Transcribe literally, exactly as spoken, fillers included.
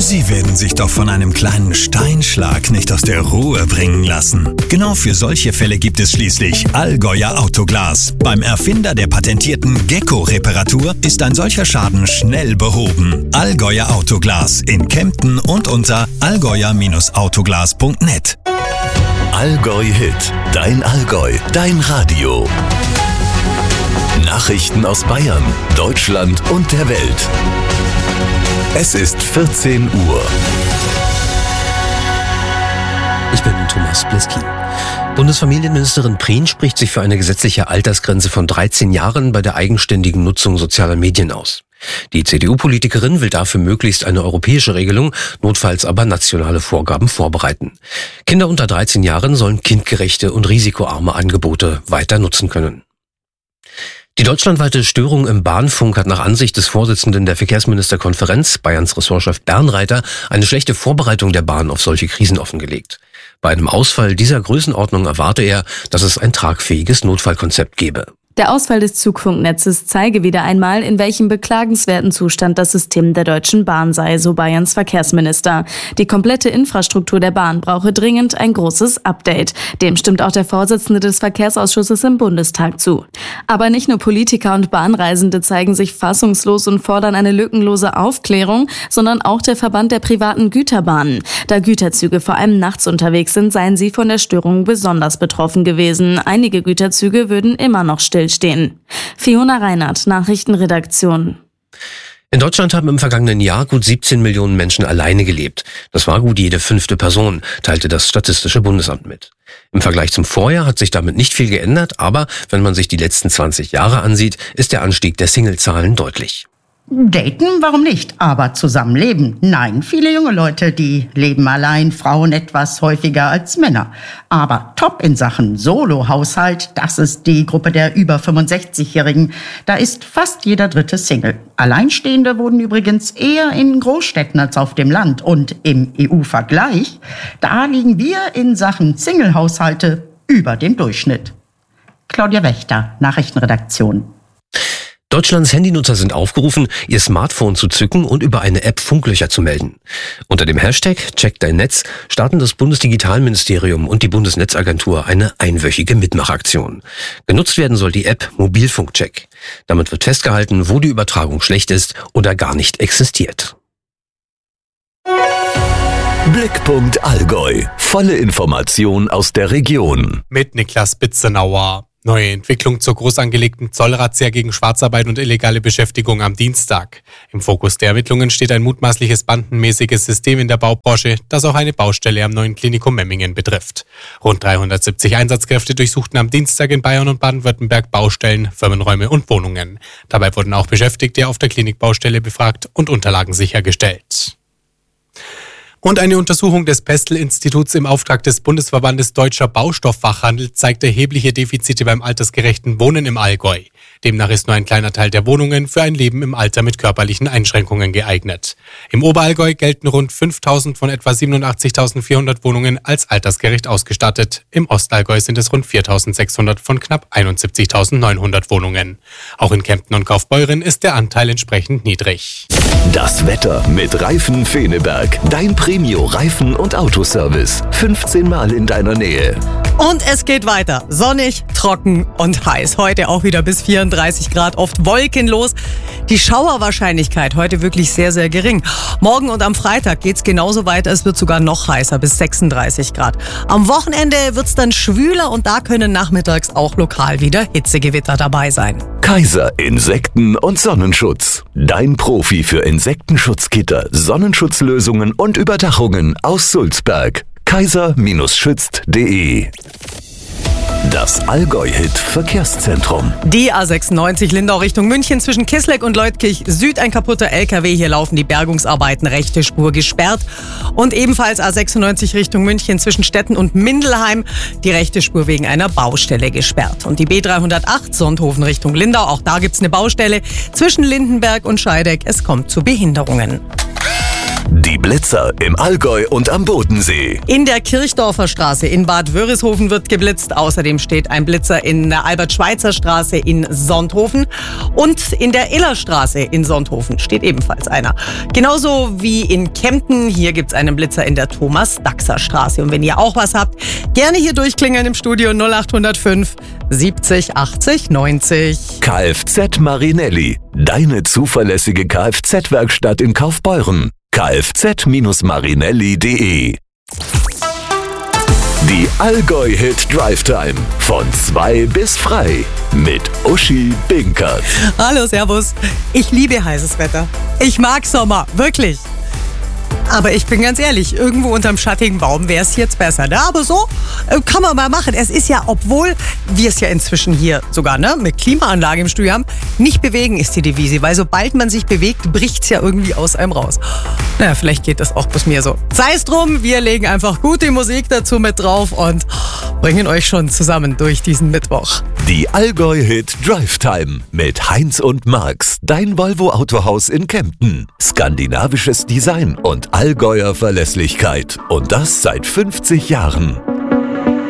Sie werden sich doch von einem kleinen Steinschlag nicht aus der Ruhe bringen lassen. Genau für solche Fälle gibt es schließlich Allgäuer Autoglas. Beim Erfinder der patentierten Gecko-Reparatur ist ein solcher Schaden schnell behoben. Allgäuer Autoglas in Kempten und unter allgäuer Autoglas punkt net. Allgäu Hit, dein Allgäu, dein Radio. Nachrichten aus Bayern, Deutschland und der Welt. Es ist vierzehn Uhr. Ich bin Thomas Bleski. Bundesfamilienministerin Prien spricht sich für eine gesetzliche Altersgrenze von dreizehn Jahren bei der eigenständigen Nutzung sozialer Medien aus. Die C D U-Politikerin will dafür möglichst eine europäische Regelung, notfalls aber nationale Vorgaben vorbereiten. Kinder unter dreizehn Jahren sollen kindgerechte und risikoarme Angebote weiter nutzen können. Die deutschlandweite Störung im Bahnfunk hat nach Ansicht des Vorsitzenden der Verkehrsministerkonferenz, Bayerns Ressortchef Bernreiter, eine schlechte Vorbereitung der Bahn auf solche Krisen offengelegt. Bei einem Ausfall dieser Größenordnung erwarte er, dass es ein tragfähiges Notfallkonzept gebe. Der Ausfall des Zugfunknetzes zeige wieder einmal, in welchem beklagenswerten Zustand das System der Deutschen Bahn sei, so Bayerns Verkehrsminister. Die komplette Infrastruktur der Bahn brauche dringend ein großes Update. Dem stimmt auch der Vorsitzende des Verkehrsausschusses im Bundestag zu. Aber nicht nur Politiker und Bahnreisende zeigen sich fassungslos und fordern eine lückenlose Aufklärung, sondern auch der Verband der privaten Güterbahnen. Da Güterzüge vor allem nachts unterwegs sind, seien sie von der Störung besonders betroffen gewesen. Einige Güterzüge würden immer noch still stehen. Fiona Reinhardt, Nachrichtenredaktion. In Deutschland haben im vergangenen Jahr gut siebzehn Millionen Menschen alleine gelebt. Das war gut jede fünfte Person, teilte das Statistische Bundesamt mit. Im Vergleich zum Vorjahr hat sich damit nicht viel geändert, aber wenn man sich die letzten zwanzig Jahre ansieht, ist der Anstieg der Singlezahlen deutlich. Daten, warum nicht? Aber zusammenleben? Nein, viele junge Leute, die leben allein, Frauen etwas häufiger als Männer. Aber top in Sachen Solo-Haushalt, das ist die Gruppe der über fünfundsechzigjährigen. Da ist fast jeder dritte Single. Alleinstehende wurden übrigens eher in Großstädten als auf dem Land. Und im E U-Vergleich, da liegen wir in Sachen Single-Haushalte über dem Durchschnitt. Claudia Wächter, Nachrichtenredaktion. Deutschlands Handynutzer sind aufgerufen, ihr Smartphone zu zücken und über eine App Funklöcher zu melden. Unter dem Hashtag Check dein Netz starten das Bundesdigitalministerium und die Bundesnetzagentur eine einwöchige Mitmachaktion. Genutzt werden soll die App Mobilfunkcheck. Damit wird festgehalten, wo die Übertragung schlecht ist oder gar nicht existiert. Blickpunkt Allgäu. Volle Information aus der Region. Mit Niklas Bitzenauer. Neue Entwicklung zur groß angelegten Zollrazzia gegen Schwarzarbeit und illegale Beschäftigung am Dienstag. Im Fokus der Ermittlungen steht ein mutmaßliches bandenmäßiges System in der Baubranche, das auch eine Baustelle am neuen Klinikum Memmingen betrifft. Rund dreihundertsiebzig Einsatzkräfte durchsuchten am Dienstag in Bayern und Baden-Württemberg Baustellen, Firmenräume und Wohnungen. Dabei wurden auch Beschäftigte auf der Klinikbaustelle befragt und Unterlagen sichergestellt. Und eine Untersuchung des Pestel-Instituts im Auftrag des Bundesverbandes Deutscher Baustoffachhandel zeigt erhebliche Defizite beim altersgerechten Wohnen im Allgäu. Demnach ist nur ein kleiner Teil der Wohnungen für ein Leben im Alter mit körperlichen Einschränkungen geeignet. Im Oberallgäu gelten rund fünftausend von etwa siebenundachtzigtausendvierhundert Wohnungen als altersgerecht ausgestattet. Im Ostallgäu sind es rund viertausendsechshundert von knapp einundsiebzigtausendneunhundert Wohnungen. Auch in Kempten und Kaufbeuren ist der Anteil entsprechend niedrig. Das Wetter mit Reifen Feneberg. Dein Premio Reifen- und Autoservice. fünfzehn Mal in deiner Nähe. Und es geht weiter. Sonnig, trocken und heiß. Heute auch wieder bis vierunddreißig Grad, oft wolkenlos. Die Schauerwahrscheinlichkeit heute wirklich sehr, sehr gering. Morgen und am Freitag geht's genauso weiter. Es wird sogar noch heißer, bis sechsunddreißig Grad. Am Wochenende wird's dann schwüler und da können nachmittags auch lokal wieder Hitzegewitter dabei sein. Kaiser Insekten- und Sonnenschutz. Dein Profi für Insektenschutzgitter, Sonnenschutzlösungen und Überdachungen aus Sulzberg. kaiser schützt punkt de. Das Allgäu-Hit-Verkehrszentrum. Die A sechsundneunzig Lindau Richtung München zwischen Kisleck und Leutkirch Süd ein kaputter L K W. Hier laufen die Bergungsarbeiten, rechte Spur gesperrt. Und ebenfalls A sechsundneunzig Richtung München zwischen Stetten und Mindelheim die rechte Spur wegen einer Baustelle gesperrt. Und die B dreihundertacht Sonthofen Richtung Lindau, auch da gibt's eine Baustelle zwischen Lindenberg und Scheideck. Es kommt zu Behinderungen. Die Blitzer im Allgäu und am Bodensee. In der Kirchdorfer Straße in Bad Wörishofen wird geblitzt. Außerdem steht ein Blitzer in der Albert-Schweitzer-Straße in Sonthofen. Und in der Illerstraße in Sonthofen steht ebenfalls einer. Genauso wie in Kempten. Hier gibt es einen Blitzer in der Thomas-Daxer-Straße. Und wenn ihr auch was habt, gerne hier durchklingeln im Studio null acht null fünf siebzig achtzig neunzig. Kfz Marinelli. Deine zuverlässige Kfz-Werkstatt in Kaufbeuren. kfz Marinelli punkt de. Die Allgäu-Hit Drive Time. Von zwei bis frei. Mit Uschi Binkert. Hallo, servus. Ich liebe heißes Wetter. Ich mag Sommer, wirklich. Aber ich bin ganz ehrlich, irgendwo unterm schattigen Baum wäre es jetzt besser. Ne? Aber so äh, kann man mal machen. Es ist ja, obwohl wir es ja inzwischen hier sogar ne, mit Klimaanlage im Studio haben, nicht bewegen ist die Devise. Weil sobald man sich bewegt, bricht es ja irgendwie aus einem raus. Naja, vielleicht geht das auch bis mir so. Sei es drum, wir legen einfach gute Musik dazu mit drauf und bringen euch schon zusammen durch diesen Mittwoch. Die Allgäu-Hit Drive Time mit Heinz und Marx. Dein Volvo-Autohaus in Kempten. Skandinavisches Design und Allgäuer Verlässlichkeit. Und das seit fünfzig Jahren.